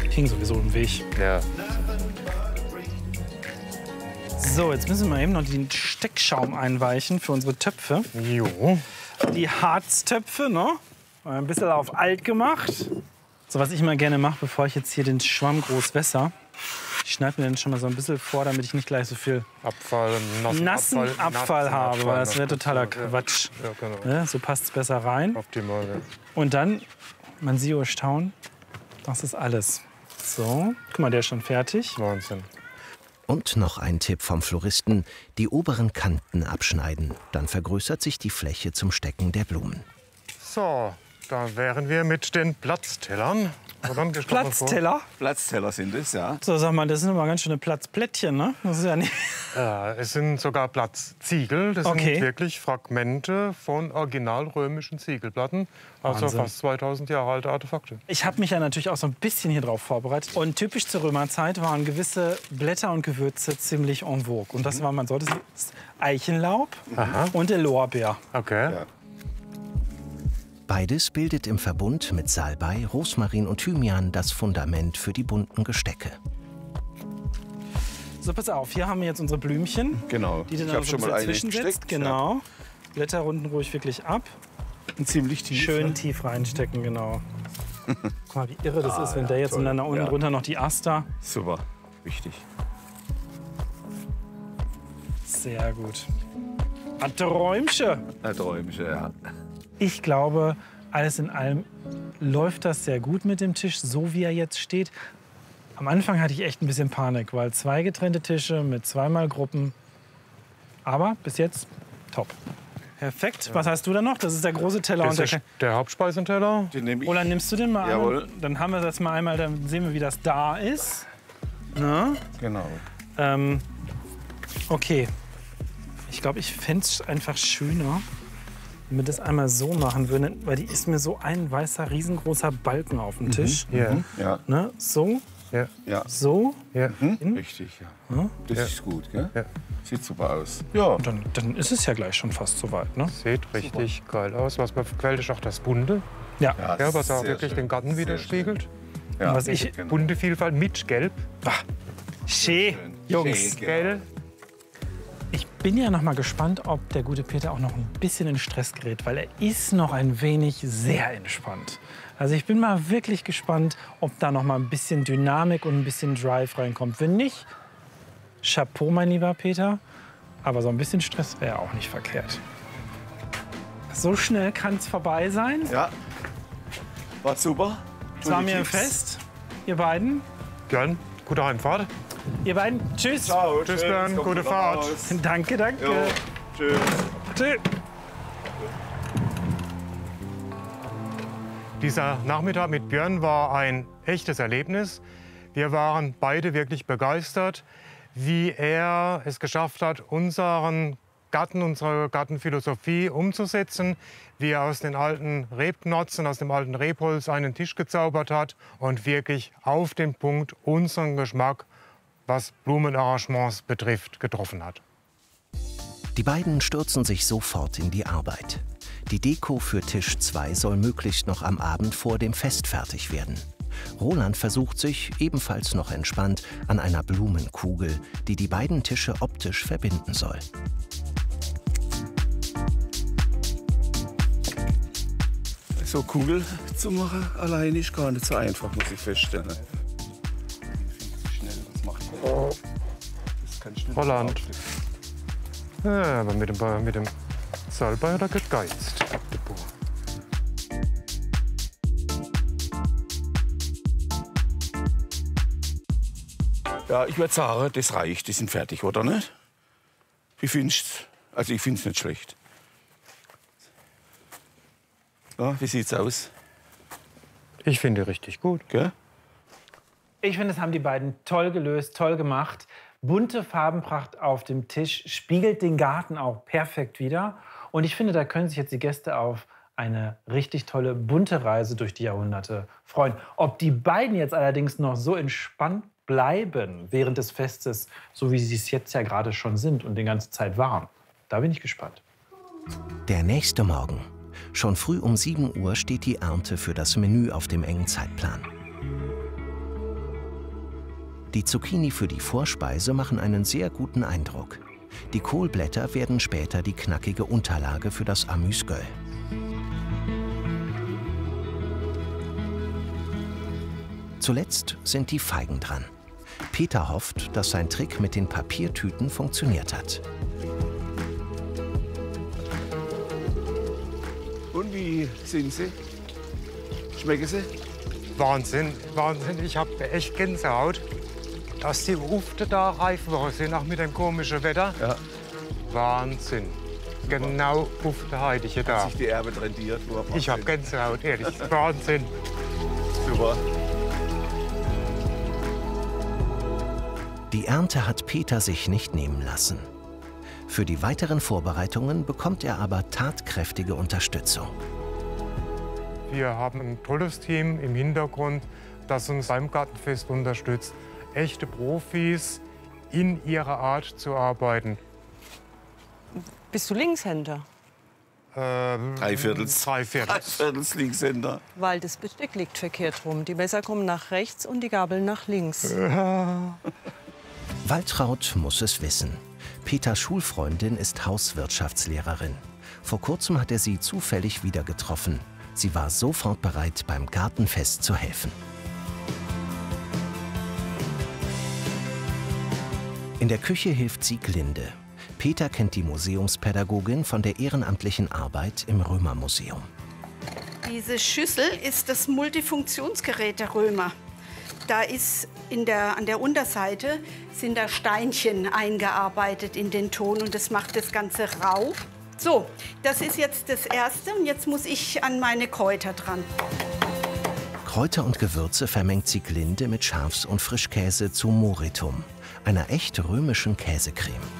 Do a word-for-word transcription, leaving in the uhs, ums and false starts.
hing sowieso im Weg. Ja. So, jetzt müssen wir eben noch den Steckschaum einweichen für unsere Töpfe. Jo. Die Harztöpfe, ne? Ein bisschen auf alt gemacht. So, was ich immer gerne mache, bevor ich jetzt hier den Schwamm groß wässer, ich schneide mir den schon mal so ein bisschen vor, damit ich nicht gleich so viel Abfall, nassen, nassen Abfall, Abfall nassen habe, Abfall, weil das wäre nassen totaler Abfall, ja. Quatsch. Ja, genau. Ne? So passt es besser rein. Optimal, ja. Und dann, man sieht euch staunen, das ist alles. So, guck mal, der ist schon fertig. Wahnsinn. Und noch ein Tipp vom Floristen, die oberen Kanten abschneiden. Dann vergrößert sich die Fläche zum Stecken der Blumen. So, da wären wir mit den Platztellern. Platzteller? Platzteller sind es, ja. So, sag mal, das sind aber ganz schöne Platzplättchen, ne? Das ist ja nicht... Ja, es sind sogar Platzziegel. Das Okay. sind wirklich Fragmente von originalrömischen Ziegelplatten. Also Wahnsinn. fast zweitausend Jahre alte Artefakte. Ich habe mich ja natürlich auch so ein bisschen hier drauf vorbereitet. Und typisch zur Römerzeit waren gewisse Blätter und Gewürze ziemlich en vogue. Und das war, man sollte das Eichenlaub Aha. und der Lorbeer. Okay. Ja. Beides bildet im Verbund mit Salbei, Rosmarin und Thymian das Fundament für die bunten Gestecke. So, pass auf, hier haben wir jetzt unsere Blümchen, Genau. die du Ich dann habe so schon mal ein eine bisschen zwischensetzt. gesteckt. Genau. Blätter runden ruhig wirklich ab. Ja. Ziemlich tief. Schön tief reinstecken, genau. Guck mal, wie irre das Ah, ist, wenn ja, der jetzt toll. und dann da unten Ja. drunter noch die Aster. Super. Wichtig. Sehr gut. Ein Träumchen. Ein Träumchen, ja. Ich glaube, alles in allem läuft das sehr gut mit dem Tisch, so wie er jetzt steht. Am Anfang hatte ich echt ein bisschen Panik, weil zwei getrennte Tische mit zweimal Gruppen. Aber bis jetzt top. Perfekt. Was hast du da noch? Das ist der große Teller. Das Und der ist der Hauptspeisenteller. Den nehme ich. Roland, nimmst du den mal Jawohl. an? Dann haben wir das mal einmal, dann sehen wir, wie das da ist. Na? Genau. Ähm, okay. Ich glaube, ich fände es einfach schöner, wenn wir das einmal so machen würden, weil die ist mir so ein weißer, riesengroßer Balken auf dem Tisch. Ja. Ja. Ne? So, Ja. Ja. so. Ja. Hin. Richtig, ja. Das Ja. ist gut, gell? Ja. Sieht super aus. Ja. Und dann, dann ist es ja gleich schon fast soweit. Ne? Sieht richtig geil aus. Was man gefällt, ist auch das Bunte. Ja. Ja, was auch sehr wirklich schön. den Garten Sehr widerspiegelt. schön. Ja. Was ich- genau. Bunte Vielfalt mit Gelb. Schön, Jungs. Schön, genau. Gell? Ich bin ja noch mal gespannt, ob der gute Peter auch noch ein bisschen in Stress gerät, weil er ist noch ein wenig sehr entspannt. Also ich bin mal wirklich gespannt, ob da noch mal ein bisschen Dynamik und ein bisschen Drive reinkommt. Wenn nicht, Chapeau, mein lieber Peter. Aber so ein bisschen Stress wäre auch nicht verkehrt. So schnell kann es vorbei sein. Ja. War super. Es war mir ein Tipps. Fest, ihr beiden. Gern. Gute Heimfahrt. Ihr beiden, tschüss. Ciao. Tschüss, tschüss, Björn. kommt Gute gut Fahrt. raus. Danke, danke. Jo. Tschüss. Tschüss. Dieser Nachmittag mit Björn war ein echtes Erlebnis. Wir waren beide wirklich begeistert, wie er es geschafft hat, unseren Garten, unsere Gartenphilosophie umzusetzen, wie er aus den alten Rebknotzen, aus dem alten Rebholz einen Tisch gezaubert hat und wirklich auf den Punkt unseren Geschmack, was Blumenarrangements betrifft, getroffen hat. Die beiden stürzen sich sofort in die Arbeit. Die Deko für Tisch zwei soll möglichst noch am Abend vor dem Fest fertig werden. Roland versucht sich, ebenfalls noch entspannt, an einer Blumenkugel, die die beiden Tische optisch verbinden soll. So Kugel zu machen, allein ist gar nicht so einfach, muss ich feststellen. Schnell, was macht er? Das kann schnell Roland. Ja, aber mit dem, mit dem Salbei hat er gegeizt. der Bub. Ja, ich würde sagen, das reicht, die sind fertig, oder nicht? Wie findest du? Also ich finde es nicht schlecht. Ja, wie sieht's aus? Ich finde richtig gut. Gell? Ich finde, das haben die beiden toll gelöst, toll gemacht. Bunte Farbenpracht auf dem Tisch spiegelt den Garten auch perfekt wider. Und ich finde, da können sich jetzt die Gäste auf eine richtig tolle, bunte Reise durch die Jahrhunderte freuen. Ob die beiden jetzt allerdings noch so entspannt bleiben während des Festes, so wie sie es jetzt ja gerade schon sind und die ganze Zeit waren, da bin ich gespannt. Der nächste Morgen. Schon früh um sieben Uhr steht die Ernte für das Menü auf dem engen Zeitplan. Die Zucchini für die Vorspeise machen einen sehr guten Eindruck. Die Kohlblätter werden später die knackige Unterlage für das Amüsgöl. Zuletzt sind die Feigen dran. Peter hofft, dass sein Trick mit den Papiertüten funktioniert hat. Und wie sind sie? Schmecken sie? Wahnsinn, Wahnsinn. Ich habe echt Gänsehaut, dass die Früchte da reif geworden sind, auch mit dem komischen Wetter. Ja. Wahnsinn. Genau auf der heutige da. Hat sich die Erbe rentiert? Ich habe Gänsehaut, ehrlich. Wahnsinn. Super. Die Ernte hat Peter sich nicht nehmen lassen. Für die weiteren Vorbereitungen bekommt er aber tatkräftige Unterstützung. Wir haben ein tolles Team im Hintergrund, das uns beim Gartenfest unterstützt. Echte Profis in ihrer Art zu arbeiten. Bist du Linkshänder? Ähm, Drei Viertels. Drei Viertels. Drei Viertels Linkshänder. Weil das Besteck liegt verkehrt rum. Die Messer kommen nach rechts und die Gabel nach links. Waltraud muss es wissen. Peters Schulfreundin ist Hauswirtschaftslehrerin. Vor kurzem hat er sie zufällig wieder getroffen. Sie war sofort bereit, beim Gartenfest zu helfen. In der Küche hilft Sieglinde. Peter kennt die Museumspädagogin von der ehrenamtlichen Arbeit im Römermuseum. Diese Schüssel ist das Multifunktionsgerät der Römer. Da ist in der, an der Unterseite sind da Steinchen eingearbeitet in den Ton und das macht das Ganze rau. So, das ist jetzt das Erste und jetzt muss ich an meine Kräuter dran. Kräuter und Gewürze vermengt Sieglinde mit Schafs- und Frischkäse zu Moritum, einer echt römischen Käsecreme.